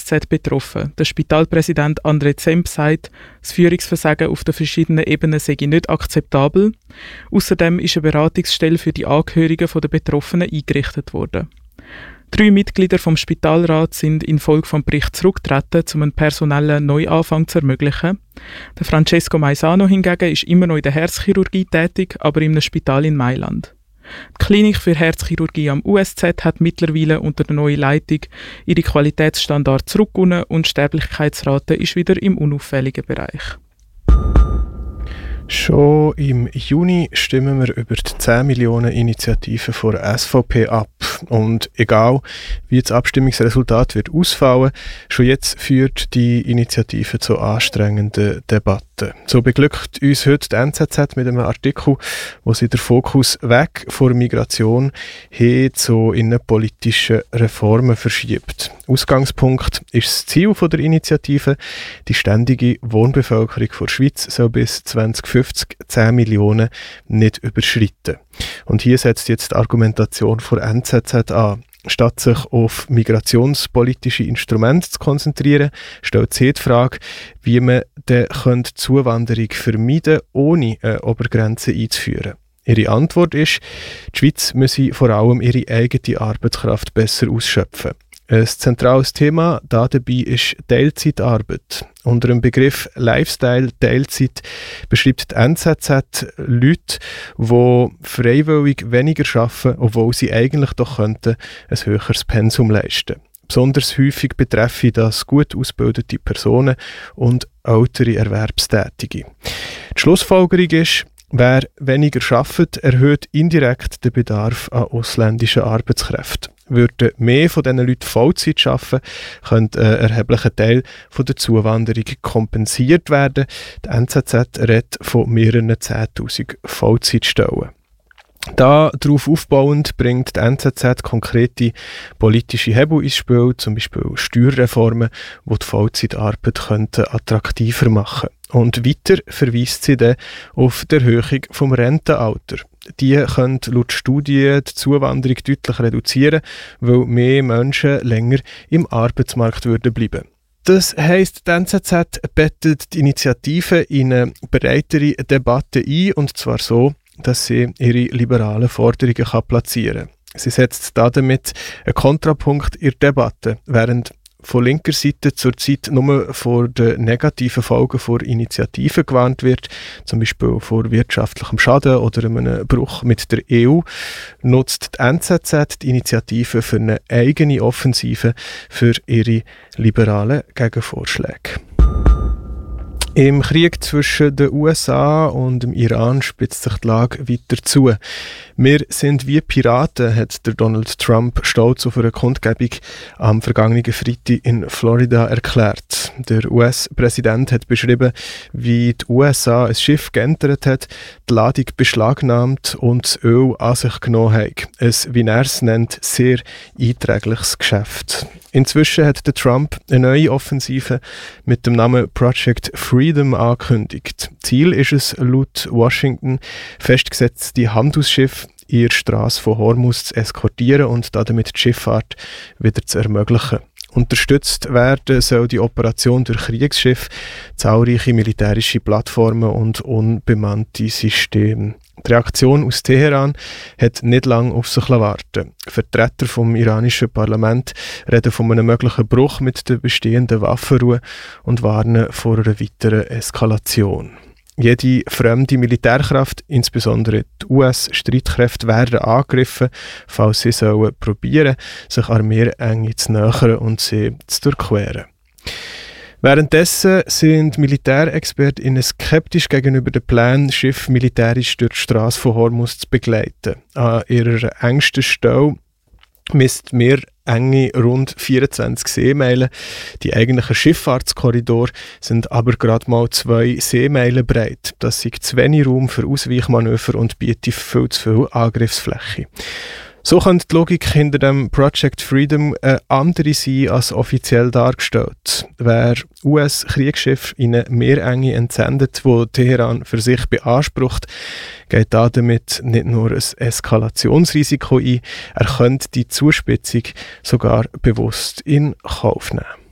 USZ betroffen. Der Spitalpräsident André Zemp sagt, das Führungsversagen auf den verschiedenen Ebenen sei nicht akzeptabel. Außerdem ist eine Beratungsstelle für die Angehörigen der Betroffenen eingerichtet worden. 3 Mitglieder vom Spitalrat sind infolge vom Bericht zurückgetreten, um einen personellen Neuanfang zu ermöglichen. Der Francesco Maisano hingegen ist immer noch in der Herzchirurgie tätig, aber in einem Spital in Mailand. Die Klinik für Herzchirurgie am USZ hat mittlerweile unter der neuen Leitung ihre Qualitätsstandards zurückgewonnen und die Sterblichkeitsrate ist wieder im unauffälligen Bereich. Schon im Juni stimmen wir über die 10 Millionen Initiative von der SVP ab. Und egal, wie das Abstimmungsresultat wird ausfallen, schon jetzt führt die Initiative zu anstrengenden Debatten. So beglückt uns heute die NZZ mit einem Artikel, wo sie den Fokus weg von Migration hin zu innenpolitischen Reformen verschiebt. Ausgangspunkt ist das Ziel der Initiative. Die ständige Wohnbevölkerung der Schweiz soll bis 2050 10 Millionen nicht überschreiten. Und hier setzt jetzt die Argumentation von NZZ an. Statt sich auf migrationspolitische Instrumente zu konzentrieren, stellt sie die Frage, wie man die Zuwanderung vermeiden könnte, ohne eine Obergrenze einzuführen. Ihre Antwort ist, die Schweiz müsse vor allem ihre eigene Arbeitskraft besser ausschöpfen. Ein zentrales Thema dabei ist Teilzeitarbeit. Unter dem Begriff Lifestyle-Teilzeit beschreibt die NZZ Leute, die freiwillig weniger arbeiten, obwohl sie eigentlich doch könnten ein höheres Pensum leisten. Besonders häufig betreffen das gut ausgebildete Personen und ältere Erwerbstätige. Die Schlussfolgerung ist, wer weniger arbeitet, erhöht indirekt den Bedarf an ausländischen Arbeitskräften. Würden mehr von diesen Leuten Vollzeit arbeiten, könnte ein erheblicher Teil von der Zuwanderung kompensiert werden. Die NZZ redet von mehreren 10'000 Vollzeitstellen. Darauf aufbauend bringt die NZZ konkrete politische Hebel ins Spiel, zum Beispiel Steuerreformen, die die Vollzeitarbeit attraktiver machen könnten. Und weiter verweist sie dann auf die Erhöhung vom Rentenalter. Die können laut Studien die Zuwanderung deutlich reduzieren, weil mehr Menschen länger im Arbeitsmarkt bleiben würden. Das heisst, die NZZ bettet die Initiative in eine breitere Debatte ein, und zwar so, dass sie ihre liberalen Forderungen platzieren kann. Sie setzt damit einen Kontrapunkt in der Debatte, während von linker Seite zurzeit nur vor den negativen Folgen der Initiative gewarnt wird, zum Beispiel vor wirtschaftlichem Schaden oder einem Bruch mit der EU, nutzt die NZZ die Initiative für eine eigene Offensive für ihre liberalen Gegenvorschläge. Im Krieg zwischen den USA und dem Iran spitzt sich die Lage weiter zu. Wir sind wie Piraten, hat der Donald Trump stolz auf eine Kundgebung am vergangenen Freitag in Florida erklärt. Der US-Präsident hat beschrieben, wie die USA ein Schiff geentert hat, die Ladung beschlagnahmt und das Öl an sich genommen hat. Ein, wie er es nennt, sehr einträgliches Geschäft. Inzwischen hat der Trump eine neue Offensive mit dem Namen Project Freedom angekündigt. Ziel ist es, laut Washington festgesetzte Handelsschiffe in der Straße von Hormuz zu eskortieren und damit die Schifffahrt wieder zu ermöglichen. Unterstützt werden soll die Operation durch Kriegsschiffe, zahlreiche militärische Plattformen und unbemannte Systeme. Die Reaktion aus Teheran hat nicht lange auf sich warten. Vertreter vom iranischen Parlament reden von einem möglichen Bruch mit der bestehenden Waffenruhe und warnen vor einer weiteren Eskalation. Jede fremde Militärkraft, insbesondere die US-Streitkräfte, werden angegriffen, falls sie probieren, sich an Meerenge zu nähern und sie zu durchqueren. Währenddessen sind MilitärexpertInnen skeptisch gegenüber den Plänen, Schiffe militärisch durch die Straße von Hormuz zu begleiten. An ihrer engsten Stelle misst Meerenge rund 24 Seemeilen. Die eigentlichen Schifffahrtskorridore sind aber gerade mal 2 Seemeilen breit. Das ist zu wenig Raum für Ausweichmanöver und bietet viel zu viel Angriffsfläche. So könnte die Logik hinter dem Project Freedom eine andere sein als offiziell dargestellt. Wer US-Kriegsschiff in eine Meerenge entsendet, wo Teheran für sich beansprucht, geht damit nicht nur ein Eskalationsrisiko ein, er könnte die Zuspitzung sogar bewusst in Kauf nehmen.